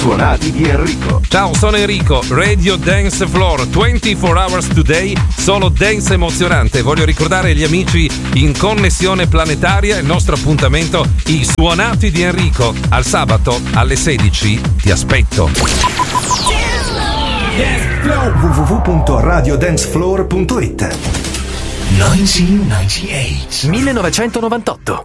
suonati di Enrico. Ciao, sono Enrico, Radio Dance Floor, 24 hours today, solo dance emozionante. Voglio ricordare agli amici in connessione planetaria il nostro appuntamento, i suonati di Enrico. Al sabato alle 16 ti aspetto. www.radiodancefloor.it 1998 1998